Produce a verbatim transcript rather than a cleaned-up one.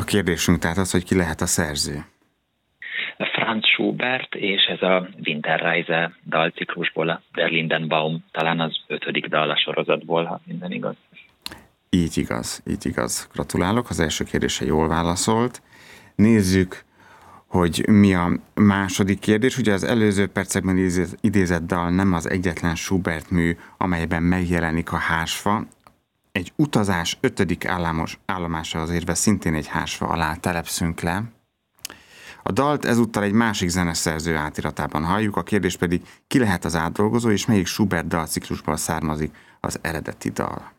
kérdésünk tehát az, hogy ki lehet a szerző. Franz Schubert, és ez a Winterreise dalciklusból, a Der Lindenbaum, talán az ötödik dal a sorozatból, ha minden igaz. Így igaz, így igaz. Gratulálok, az első kérdése jól válaszolt. Nézzük, hogy mi a második kérdés. Ugye az előző percekben idézett dal nem az egyetlen Schubert mű, amelyben megjelenik a hársfa. Egy utazás ötödik államos, állomása az érve szintén egy hársfa alá telepszünk le. A dalt ezúttal egy másik zeneszerző átiratában halljuk, a kérdés pedig, ki lehet az átdolgozó, és melyik Schubert dalciklusból származik az eredeti dal.